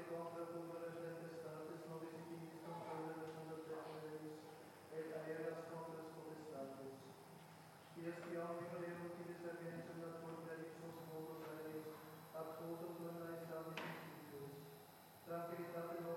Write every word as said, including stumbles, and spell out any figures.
contra fulgores tempestatis, nobis divis contra revolutiones et aeras contra potestates. Dies triumphi Deum utilis serventis et natura ipsos modos aereos, ab totum pluralitas spiritus. Tranquillitate